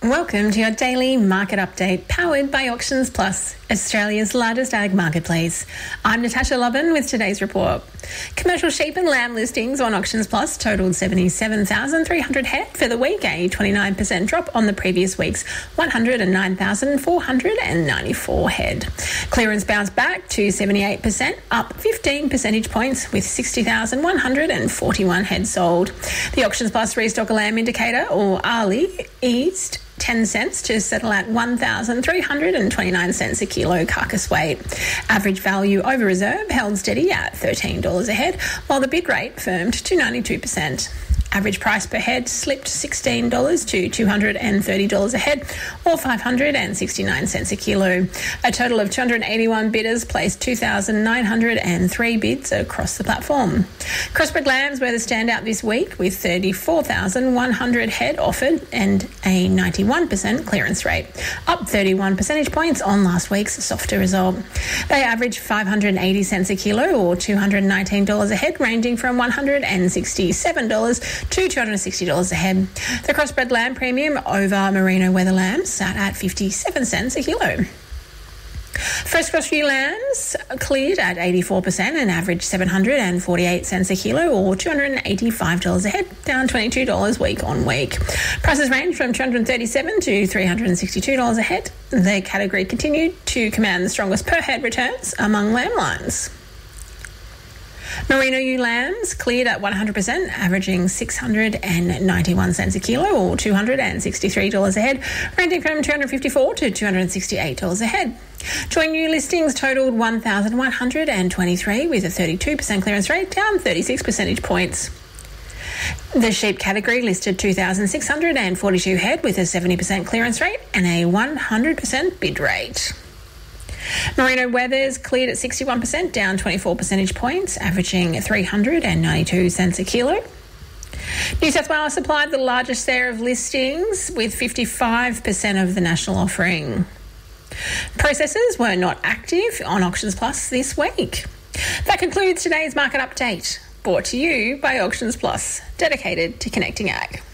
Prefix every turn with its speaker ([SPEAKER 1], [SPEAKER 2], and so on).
[SPEAKER 1] Welcome to your daily market update powered by Auctions Plus, Australia's largest ag marketplace. I'm Natasha Lovin with today's report. Commercial sheep and lamb listings on Auctions Plus totaled 77,300 head for the week, a 29% drop on the previous week's 109,494 head. Clearance bounced back to 78%, up 15 percentage points with 60,141 head sold. The Auctions Plus Restock Lamb Indicator, or ARLI, eased 10 cents to settle at 1,329 cents a kilo carcass weight. Average value over reserve held steady at $13 a head, while the bid rate firmed to 92%. Average price per head slipped $16 to $230 a head, or 569 cents a kilo. A total of 281 bidders placed 2,903 bids across the platform. Crossbred lambs were the standout this week, with 34,100 head offered and a 91% clearance rate, up 31 percentage points on last week's softer result. They averaged 580 cents a kilo, or $219 a head, ranging from $167 to $260 a head. The crossbred lamb premium over merino weather lambs sat at 57 cents a kilo. Fresh cross ewe lambs cleared at 84% and averaged 748 cents a kilo, or $285 a head, down $22 week on week. Prices range from $237 to $362 a head. The category continued to command the strongest per head returns among lamb lines. Merino ewe lambs cleared at 100%, averaging 691 cents a kilo, or $263 a head, ranging from $254 to $268 a head. Joint new listings totaled 1,123, with a 32% clearance rate, down 36 percentage points. The sheep category listed 2,642 head, with a 70% clearance rate and a 100% bid rate. Merino wethers cleared at 61%, down 24 percentage points, averaging 392 cents a kilo. New South Wales supplied the largest share of listings, with 55% of the national offering. Processors were not active on Auctions Plus this week. That concludes today's market update, brought to you by Auctions Plus, dedicated to connecting ag.